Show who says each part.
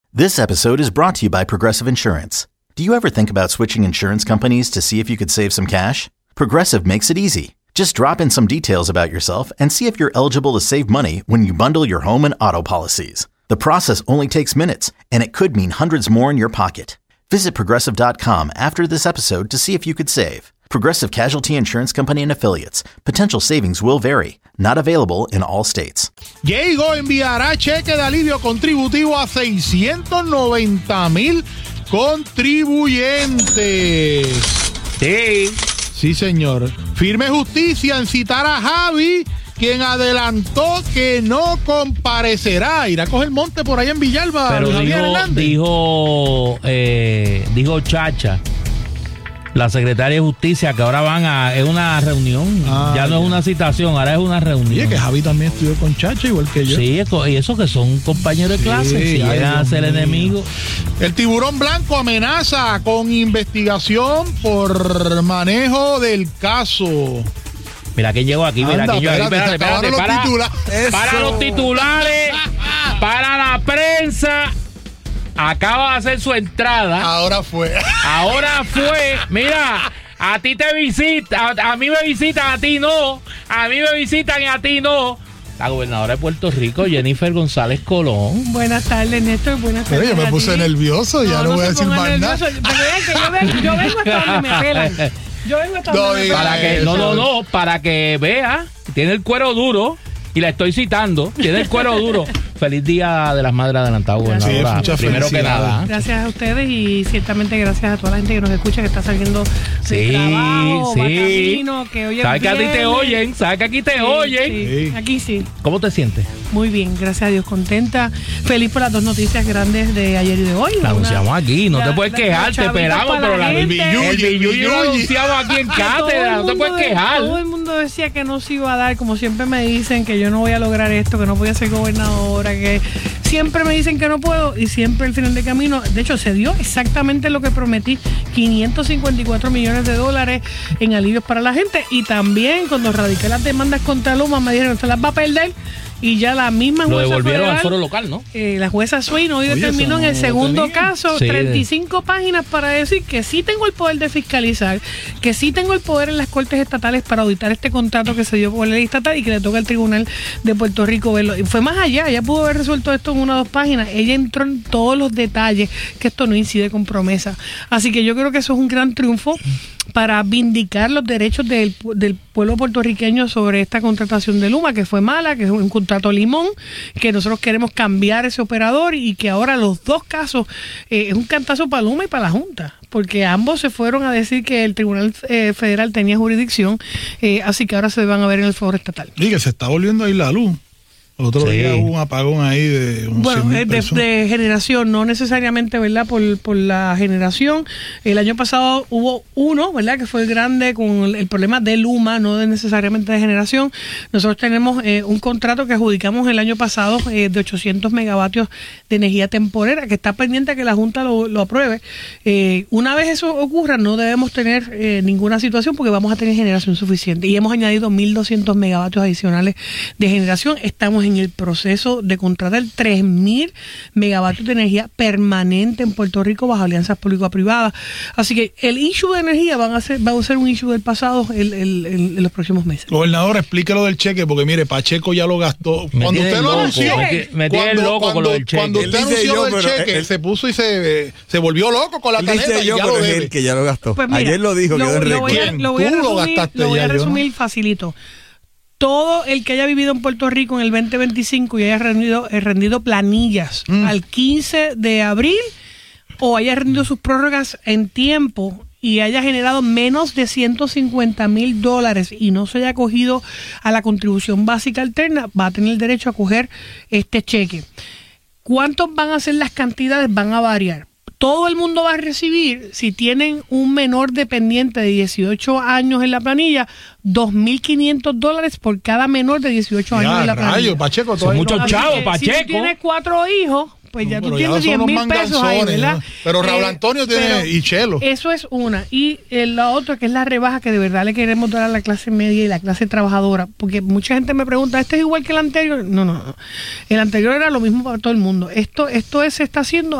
Speaker 1: This episode is brought to you by Progressive Insurance. Do you ever think about switching insurance companies to see if you could save some cash? Progressive makes it easy. Just drop in some details about yourself and see if you're eligible to save money when you bundle your home and auto policies. The process only takes minutes, and it could mean hundreds more in your pocket. Visit Progressive.com after this episode to see if you could save. Progressive Casualty Insurance Company and Affiliates. Potential savings will vary. Not available in all states.
Speaker 2: Diego enviará cheque de alivio contributivo a 690,000 contribuyentes. Sí, señor. Firme justicia en citar a Javi, quien adelantó que no comparecerá. Irá a coger monte por ahí en Villalba.
Speaker 3: Pero dijo Chacha, la secretaria de Justicia, que ahora es una reunión. Ya no es una citación, ahora es una reunión.
Speaker 2: Oye, que Javi también estudió con Chacha, igual que yo.
Speaker 3: Sí, y eso que son compañeros de clase, si llegan a ser enemigos.
Speaker 2: El tiburón blanco amenaza con investigación por manejo del caso.
Speaker 3: Mira que llegó aquí, mira que yo aquí. Espérate, para los titulares, para la prensa. Acaba de hacer su entrada.
Speaker 2: Ahora fue.
Speaker 3: Mira, a ti te visitan, a mí me visitan, a ti no. A mí me visitan y a ti no. La gobernadora de Puerto Rico, Jennifer González Colón.
Speaker 4: Buenas tardes, Néstor. Buenas tardes.
Speaker 2: Pero yo me puse nervioso, ya no voy a decir más nada.
Speaker 4: Yo vengo hasta donde me pelan.
Speaker 3: Para que vea, tiene el cuero duro. Y la estoy citando, tiene el cuero duro. Feliz Día de las Madres adelantado, gobernadora.
Speaker 2: Sí,
Speaker 3: primero que nada.
Speaker 4: Gracias a ustedes y ciertamente gracias a toda la gente que nos escucha, que está saliendo de trabajo, va camino, que oye.
Speaker 3: Sabes que a ti te oyen, sabes que aquí te oyen.
Speaker 4: Sí. Aquí sí.
Speaker 3: ¿Cómo te sientes?
Speaker 4: Muy bien, gracias a Dios, contenta. Feliz por las dos noticias grandes de ayer y de hoy.
Speaker 3: La anunciamos aquí, no te puedes quejar, te esperamos, pero el billuyo lo anunciamos aquí en cátedra, no te puedes quejar.
Speaker 4: Todo el mundo decía que no se iba a dar, como siempre me dicen que yo no voy a lograr esto, que no voy a ser gobernadora, que siempre me dicen que no puedo y siempre al final del camino, de hecho se dio exactamente lo que prometí, $554 millones en alivios para la gente, y también cuando radiqué las demandas contra Luma me dijeron, usted las va a perder. Y ya la misma jueza
Speaker 3: lo devolvieron
Speaker 4: federal,
Speaker 3: al foro local, ¿no?
Speaker 4: La jueza Swain hoy determinó en el segundo caso 35 páginas para decir que sí tengo el poder de fiscalizar, que sí tengo el poder en las cortes estatales para auditar este contrato que se dio por ley estatal y que le toca al Tribunal de Puerto Rico verlo. Y fue más allá, ella pudo haber resuelto esto en 1 o 2 páginas. Ella entró en todos los detalles, que esto no incide con promesa. Así que yo creo que eso es un gran triunfo para vindicar los derechos del pueblo puertorriqueño sobre esta contratación de Luma, que fue mala, que es un contrato limón, que nosotros queremos cambiar ese operador y que ahora los dos casos es un cantazo para Luma y para la Junta, porque ambos se fueron a decir que el Tribunal Federal tenía jurisdicción, así que ahora se van a ver en el foro estatal.
Speaker 2: Y que se está volviendo ahí la luz. Otro día hubo un apagón ahí de
Speaker 4: de generación, no necesariamente, ¿verdad? Por la generación. El año pasado hubo uno, ¿verdad? Que fue el grande con el problema de Luma, no necesariamente de generación. Nosotros tenemos un contrato que adjudicamos el año pasado de 800 megavatios de energía temporera, que está pendiente a que la Junta lo apruebe. Una vez eso ocurra, no debemos tener ninguna situación porque vamos a tener generación suficiente. Y hemos añadido 1.200 megavatios adicionales de generación. Estamos en el proceso de contratar 3.000 megavatios de energía permanente en Puerto Rico bajo alianzas público-privadas. Así que el issue de energía va a ser un issue del pasado en los próximos meses.
Speaker 2: Gobernador, explíquelo del cheque, porque mire, Pacheco ya lo gastó. Cuando usted lo anunció, cuando usted anunció el cheque, se puso y se volvió loco con la tarjeta y ya lo debe.
Speaker 5: Que ya lo gastó.
Speaker 4: Pues mira,
Speaker 5: ayer lo dijo, quedó en récord.
Speaker 4: Lo voy a resumir facilito. Todo el que haya vivido en Puerto Rico en el 2025 y haya rendido planillas al 15 de abril o haya rendido sus prórrogas en tiempo y haya generado menos de $150,000 y no se haya acogido a la contribución básica alterna, va a tener el derecho a coger este cheque. ¿Cuántos van a ser las cantidades? Van a variar. Todo el mundo va a recibir, si tienen un menor dependiente de 18 años en la planilla, $2,500 por cada menor de 18 años en la planilla.
Speaker 2: Pacheco,
Speaker 3: son muchos chavos, Pacheco.
Speaker 4: Si tú tienes 4 hijos, pues ya tú tienes 10,000 pesos ahí, ¿verdad?
Speaker 2: ¿no? Pero Raúl Antonio tiene y Chelo.
Speaker 4: Eso es una. Y la otra, que es la rebaja que de verdad le queremos dar a la clase media y la clase trabajadora. Porque mucha gente me pregunta, ¿este es igual que el anterior? No. El anterior era lo mismo para todo el mundo. Esto se está haciendo